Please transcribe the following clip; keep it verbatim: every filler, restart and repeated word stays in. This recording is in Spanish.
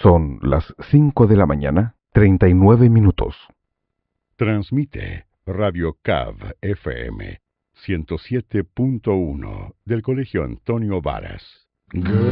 Son las cinco de la mañana, treinta y nueve minutos. Transmite Radio C A V F M ciento siete punto uno del Colegio Antonio Varas.